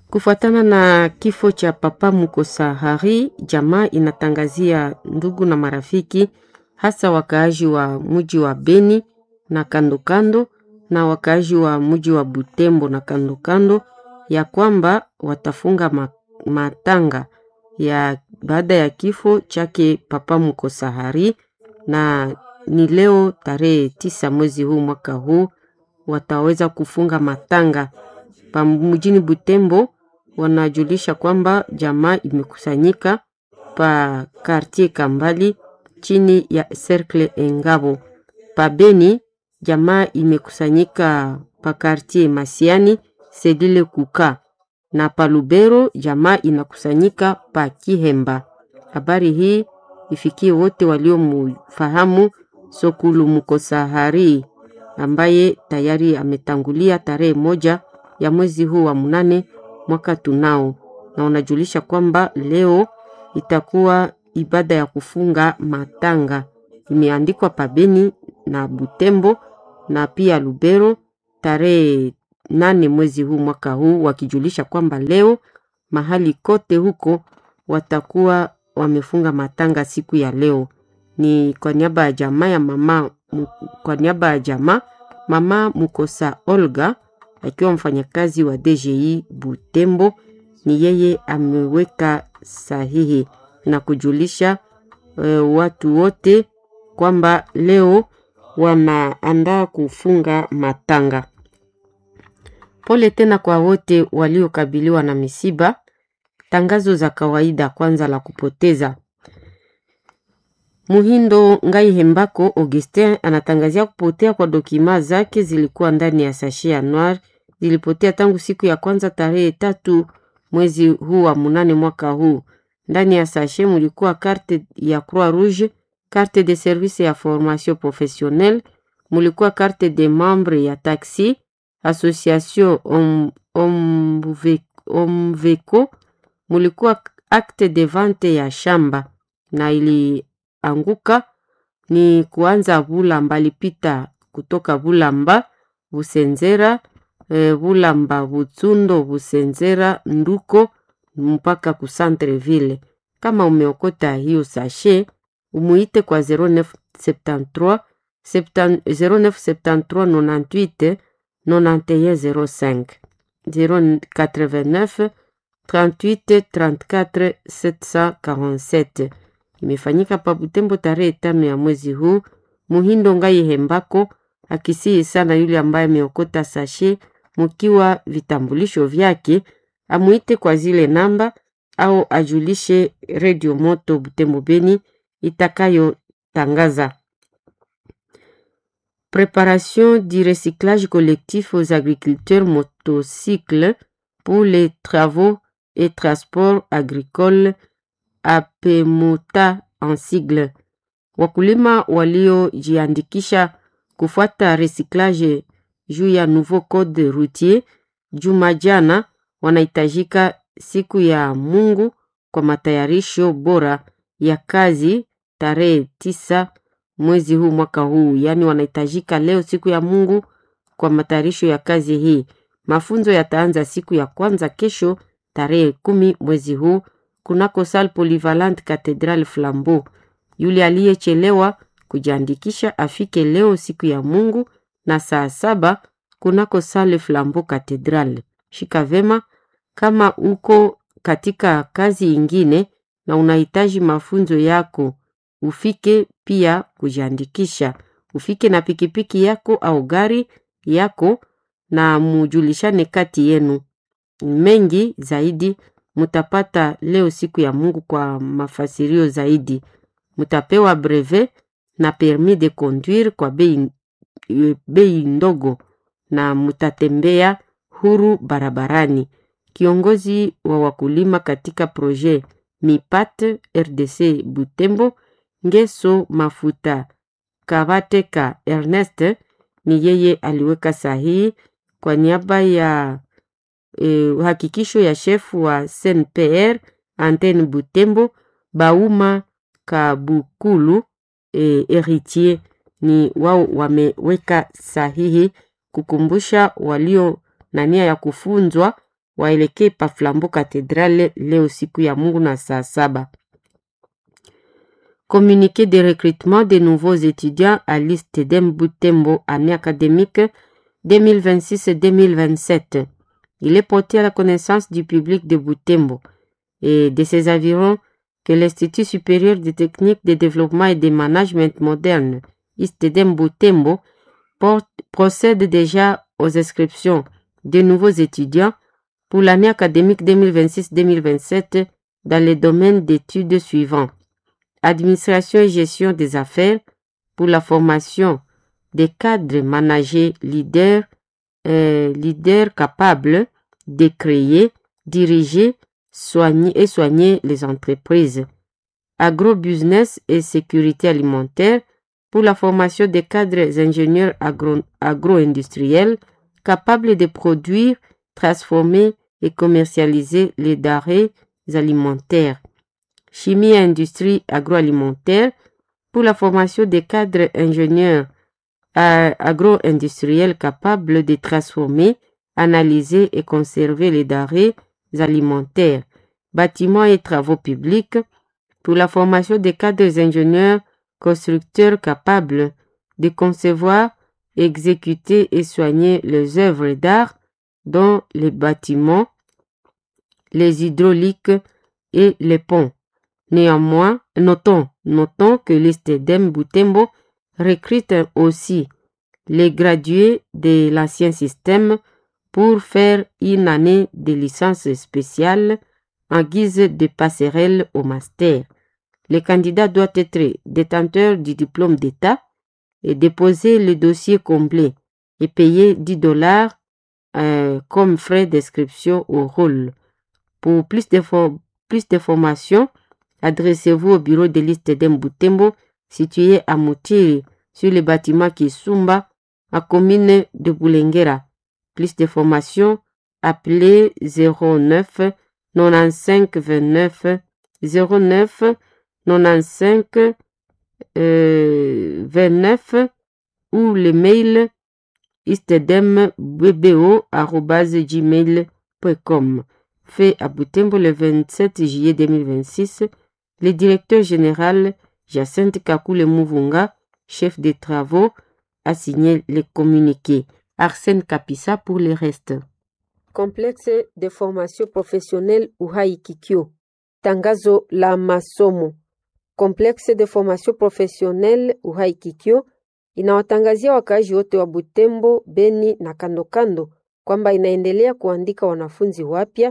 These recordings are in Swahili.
Kufuatana na kifo cha Papa Mukosa Hari, jamaa inatangazia ndugu na marafiki, hasa wakaaji wa mji wa Beni na kando kando na wakaaji wa mji wa Butembo na kando kando, ya kwamba watafunga matanga ya baada ya kifo chake Papa Mukosa Hari, na ni leo tarehe 9 mwezi huu mwaka huu wataweza kufunga matanga pa mjini Butembo. Wanajulisha kwamba jamaa imekusanyika pa quartier Kambali chini ya Cercle Engabo. Pa Beni jamaa imekusanyika pa quartier Masiani Sedile Kuka, na pa Lubero jamaa inakusanyika pa Kihemba. Habari hii ifikie wote waliomfahamu Sokulu Mukosa Hari ambaye tayari ametangulia tarehe 1 ya mwezi huu wa 8 mwaka tunao, na unajulisha kwamba leo itakuwa ibada ya kufunga matanga. Imeandikwa pa Beni na Butembo na pia Lubero tarehe 8 mwezi huu mwaka huu, wakijulisha kwamba leo mahali kote huko watakuwa wamefunga matanga siku ya leo. Ni kwa niaba ya jamaa mama Mukosa Olga akiwa mfanyakazi wa DGI Butembo, ni yeye ameweka sahihi na kujulisha watu wote kwamba leo wanaandaa kufunga matanga. Pole tena kwa wote waliokabiliwa na misiba. Tangazo za kawaida kwanza la kupoteza. Muhindo Ngai Hembako Augustin anatangazia kupotea kwa dokima zake zilikuwa ndani ya sachet ya noir. Zilipotea tangu siku ya kwanza tarehe 3 mwezi huu wa 8 mwaka huu. Ndani ya sachet mulikuwa carte ya Croix Rouge, carte de service ya formation professionnelle, mulikuwa carte de membre ya taxi, association Omveco, mulikuwa acte de vente ya shamba, na ilianguka ni kuanza Bulamba, lipita kutoka Bulamba, Busenzera, Bulamba, Butsundo, Busenzera, Nduko mpaka ku Centreville. Kama umeokota hiyo sachet, umuite kwa 0973 98 9105 089 38 34 747. Imefanyika pa Butembo tarehe 5 ya mwezi huu. Muhindo Ngai Hembako akisihi sana yule ambaye ameokota sachet mkiwa vitambulisho vyake, amuite kwa zile namba au ajulishe Radio Moto Butembo Beni itakayo tangaza. Préparation du recyclage collectif aux agriculteurs motocycles pour les travaux et transports agricoles APMOTA en sigle. Wakulima waliojiandikisha kufuata recyclage juu ya nouveau code routier jumajana wanahitajika siku ya Mungu kwa matayarisho bora ya kazi tarehe 9 mwezi huu mwaka huu. Yani wanahitajika leo siku ya Mungu kwa matayarisho ya kazi hii. Mafunzo yataanza siku ya kwanza kesho tarehe 10 mwezi huu kunako Salle Polyvalente Cathedral Flambeau. Yule aliyechelewa kujiandikisha afike leo siku ya Mungu na saa 7 kunako Salle Flambeau Cathedral. Shika vema, kama uko katika kazi ingine na unahitaji mafunzo yako, ufike pia kujiandikisha. Ufike na pikipiki yako au gari yako na mujulishane kati yenu. Mengi zaidi mutapata leo siku ya Mungu. Kwa mafasirio zaidi mutapewa brevet na permis de conduire kwa bei ndogo na mutatembea huru barabarani. Kiongozi wa wakulima katika projet MIPAT RDC Butembo, Ngeso Mafuta Kabateka Ernest, ni yeye aliweka sahihi kwa niaba ya uhakikisho ya shefu wa CNPR Antenne Butembo Bauma Kabukulu Heritier. Ni wao wameweka sahihi kukumbusha walio na nia ya kufunzwa waelekee pa Flambeau Cathedrale leo siku ya Mungu na saa 7. Communiqué de recrutement de nouveaux étudiants à l'ISTEDEM Butembo, année académique 2026-2027. Il est porté à la connaissance du public de Butembo et de ses environs que l'Institut supérieur de techniques de développement et de management moderne, ISTEDEM Butembo, procède déjà aux inscriptions de nouveaux étudiants pour l'année académique 2026-2027 dans les domaines d'études suivants: administration et gestion des affaires pour la formation des cadres managers leaders capables de créer, diriger, soigner les entreprises. Agro-business et sécurité alimentaire pour la formation des cadres ingénieurs agro-industriels capables de produire, transformer et commercialiser les denrées alimentaires. Chimie et industrie agroalimentaire pour la formation des cadres ingénieurs agro-industriels capables de transformer, analyser et conserver les denrées alimentaires. Bâtiments et travaux publics pour la formation des cadres ingénieurs constructeurs capables de concevoir, exécuter et soigner les œuvres d'art dont les bâtiments, les hydrauliques et les ponts. Néanmoins, notons que l'ISTEDEM Butembo recrute aussi les gradués de l'ancien système pour faire une année de licence spéciale en guise de passerelle au master. Le candidat doit être détenteur du diplôme d'État et déposer le dossier complet et payer $10 comme frais d'inscription au rôle. Pour plus d'informations, adressez-vous au bureau de l'ISTEDEM Butembo situé à Moutiri sur le bâtiment Kisumba à commune de Bulengera. Plus d'informations, appelez 09 95 29 09 95 29 ou le mail istedembbo@gmail.com. Fait à Butembo le 27 juillet 2026, le directeur général Jacinthe Kakule Muvunga, chef des travaux, a signé le communiqué. Arsène Kapisa pour le reste. Complexe de formation professionnelle Uhai Kikyo. Tangazo la masomo. Complexe de formation professionnelle Uhai Kikyo inawatangazia wakaaji wote wa Butembo, Beni na kandokando kwamba inaendelea kuandika wanafunzi wapya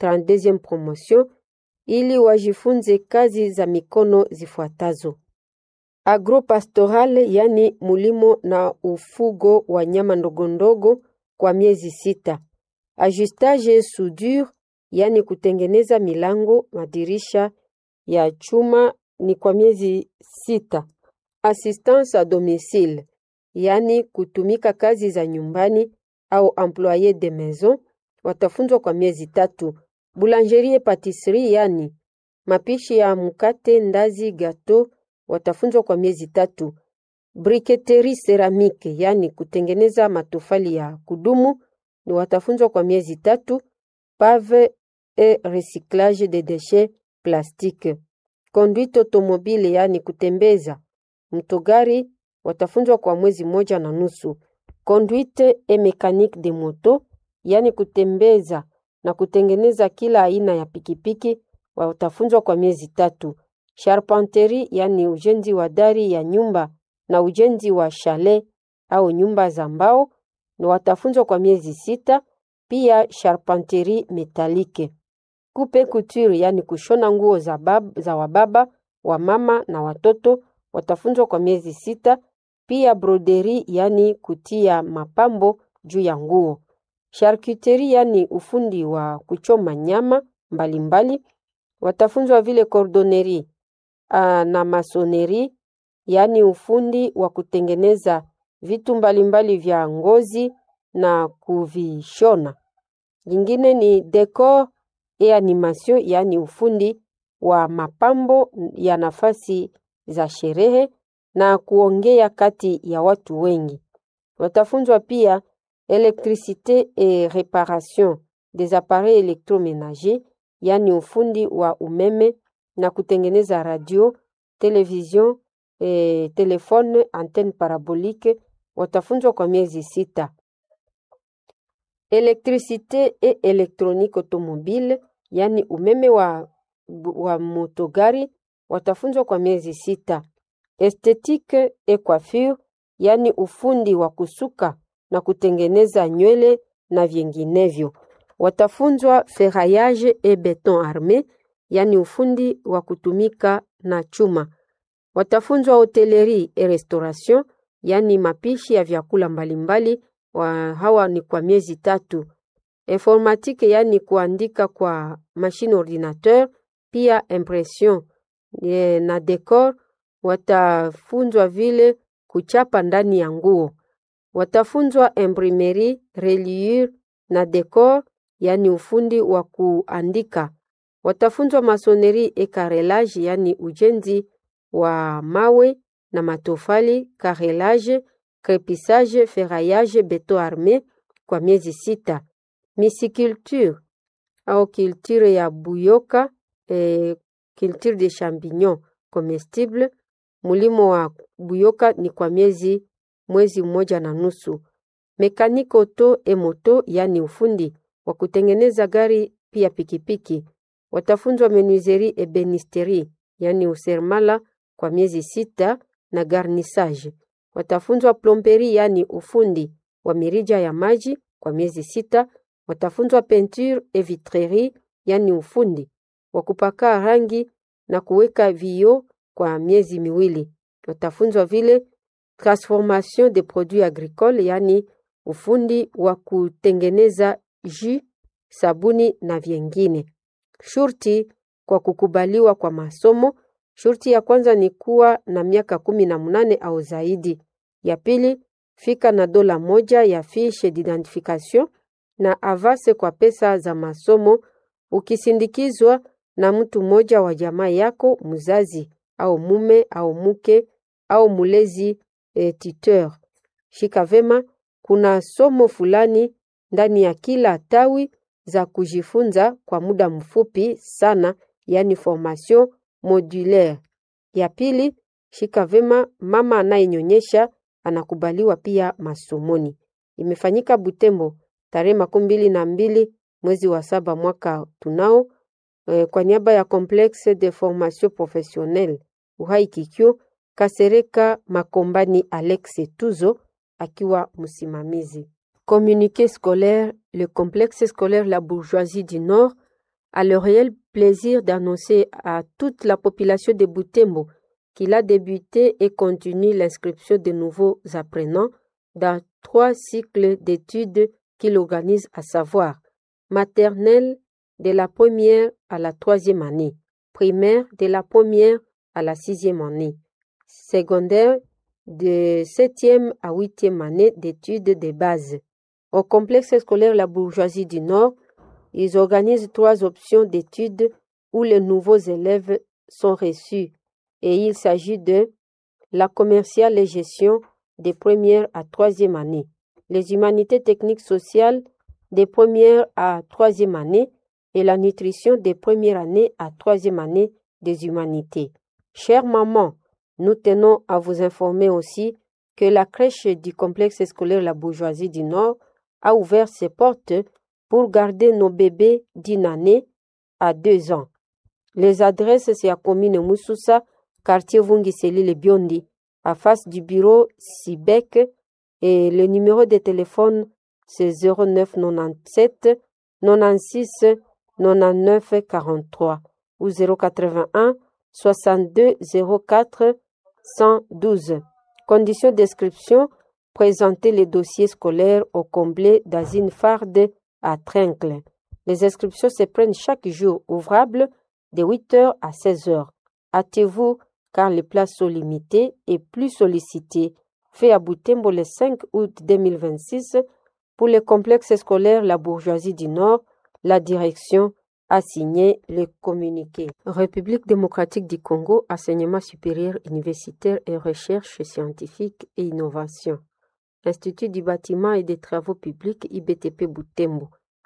32e promotion ili wajifunze kazi za mikono zifuatazo: agropastoral, yani mulimo na ufugo wa nyama ndogondogo kwa miezi 6. Ajustage soudure, yani kutengeneza milango, madirisha ya chuma ni kwa miezi 6. Assistance à domicile, yani kutumika kazi za nyumbani au employé de maison, watafunzwa kwa miezi 3. Boulangerie et pâtisserie, yani mapishi ya mkate, ndazi, gato, watafunzwa kwa miezi 3. Briqueterie céramique, yani kutengeneza matofali ya kudumu, ni watafunzwa kwa miezi 3. Pave et recyclage des déchets plastiques. Conduite automobile, yani kutembeza mtogari, watafunzwa kwa mwezi 1.5. Conduite et mécanique de moto, yani kutembeza na kutengeneza kila aina ya pikipiki, watafunzwa kwa miezi 3. Charpenterie, yani ujenzi wa dari ya nyumba na ujenzi wa chalet au nyumba za mbao, ni watafunzwa kwa miezi 6. Pia charpenterie métallique. Coupe couture, yani kushona nguo za wababa, wa mama na watoto, watafunzwa kwa miezi 6. Pia broderie, yani kutia mapambo juu ya nguo. Charcuterie, yani ufundi wa kuchoma nyama mbalimbali, watafunzwa vile cordonnerie na masonerie, yani ufundi wa kutengeneza vitu mbalimbali vya ngozi na kuvishona. Lingine ni decor et animation, yani ufundi wa mapambo ya nafasi za sherehe na kuongea kati ya watu wengi. Watafunzwa pia électricité et réparation des appareils électroménagers, yaani ufundi wa umeme na kutengeneza radio, television, telefone, antenne parabolique watafunzwa kwa miezi 6. Électricité et électronique automobile, yaani umeme wa motogari watafunzwa kwa miezi 6. Esthétique et coiffure, yaani ufundi wa kusuka na kutengeneza nywele na vinginevyo. Watafunzwa ferraillage et béton armé, yaani ufundi wa kutumika na chuma. Watafunzwa hotellerie et restauration, yaani mapishi ya vyakula mbalimbali, hawa ni kwa miezi 3. Informatique, yaani kuandika kwa machine ordinateur, pia impression na decor. Watafunzwa vile kuchapa ndani ya nguo. Watafunzwa imprimerie, reliure na decor, yaani ufundi wa kuandika. Watafunzwa masonerie et carrelage, yaani ujenzi wa mawe na matofali, carrelage, crépissage, ferraillage, béton armé kwa miezi 6. Mysiculture au culture ya buyoka, culture de champignons comestibles, mulimo wa buyoka ni kwa mwezi 1.5. Mécanique auto et moto, yaani ufundi wa kutengeneza gari pia pikipiki. Watafunzwa menuiserie et bénisterie, yaani useremala kwa miezi 6 na garnissage. Watafunzwa plomberie, yaani ufundi wa mirija ya maji kwa miezi 6. Watafunzwa peinture et vitrerie, yaani ufundi wa kupaka rangi na kuweka vioo kwa miezi 2. Watafunzwa vile transformation des produits agricoles, yaani ufundi wa kutengeneza jus, sabuni na vingine. Shurti kwa kukubaliwa kwa masomo. Shurti ya kwanza ni kuwa na miaka 18 au zaidi. Ya pili, fika na $1 ya fiche d'identification na avance kwa pesa za masomo, ukisindikizwa na mtu mmoja wa jamaa yako, mzazi au mume au mke au mulezi tuteur. Shika vema, kuna somo fulani ndani ya kila tawi za kujifunza kwa muda mfupi sana, yaani formation modulaire. Ya pili, shika vema, mama anayenyonyesha anakubaliwa pia masomoni. Imefanyika Butembo tarehe 22 mwezi wa 7 mwaka tunao, kwa niaba ya Complexe de formation professionnelle Uhai Kikyo, Kasereka Makombani Alex Tuzo akiwa msimamizi. Communiqué scolaire. Le complexe scolaire La Bourgeoisie du Nord a le réel plaisir d'annoncer à toute la population de Butembo qu'il a débuté et continue l'inscription de nouveaux apprenants dans 3 cycles d'études qu'il organise, à savoir maternelle de la 1e à la 3e année, primaire de la 1e à la 6e année, secondaire de 7e à 8e année d'études de base. Au complexe scolaire La Bourgeoisie du Nord, ils organisent 3 options d'études où les nouveaux élèves sont reçus, et il s'agit de la commerciale et gestion des 1e à 3e année, les humanités techniques sociales des 1e à 3e année et la nutrition des 1e année à 3e année des humanités. Chères mamans, nous tenons à vous informer aussi que la crèche du complexe scolaire La Bourgeoisie du Nord a ouvert ses portes pour garder nos bébés d'1 année à 2 ans. Les adresses, c'est à commune Moussoussa, quartier Vungiseli le Biondi, à face du bureau Sibec, et le numéro de téléphone c'est 09 97 96 99 43 ou 081 62 04 112. Conditions d'inscription: présenter les dossiers scolaires au comblé d'Azine Farde à Trincle. Les inscriptions se prennent chaque jour ouvrable de 8h à 16h. Hâtez-vous car les places sont limitées et plus sollicitées. Fait à Butembo le 5 août 2026 pour le complexe scolaire La Bourgeoisie du Nord. La direction a signé le communiqué. République démocratique du Congo, enseignement supérieur universitaire et recherche scientifique et innovation. Institut du bâtiment et des travaux publics IBTP Butembo.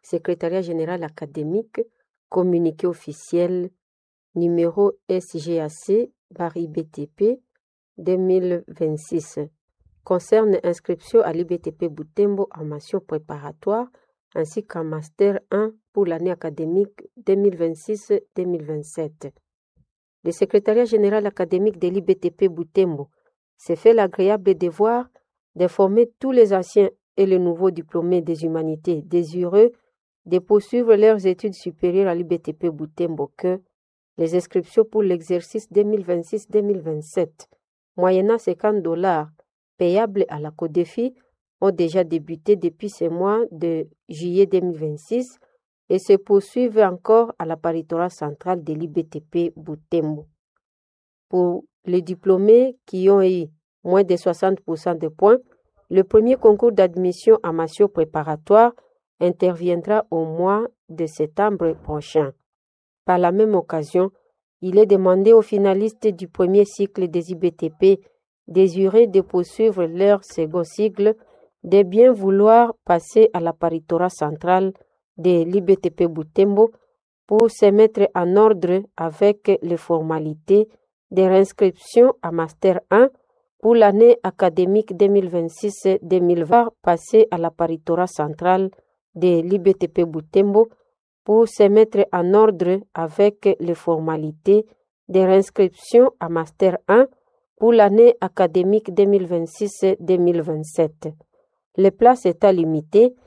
Secrétariat général académique, communiqué officiel numéro SGAC/IBTP 2026. Concerne inscription à l'IBTP Butembo en mention préparatoire ainsi qu'en Master 1 pour l'année académique 2026-2027. Le secrétariat général académique de l'IBTP Butembo s'est fait l'agréable devoir d'informer tous les anciens et les nouveaux diplômés des humanités désireux de poursuivre leurs études supérieures à l'IBTP Butembo que les inscriptions pour l'exercice 2026-2027, moyennant $50 payables à la CODEFI, ont déjà débuté depuis ce mois de juillet 2026 et se poursuivent encore à la paritorat centrale de l'IBTP Butembo. Pour les diplômés qui ont eu moins de 60% de points, le premier concours d'admission en mention préparatoire interviendra au mois de septembre prochain. Par la même occasion, il est demandé aux finalistes du premier cycle des IBTP désireux de poursuivre leur second cycle de bien vouloir passer à la paritorat centrale de l'IBTP Butembo pour se mettre en ordre avec les formalités de réinscription à Master 1 pour l'année académique 2026-2020, passer à la paritorat centrale de l'IBTP Butembo pour se mettre en ordre avec les formalités de réinscription à Master 1 pour l'année académique 2026-2027. Les places étant limitées,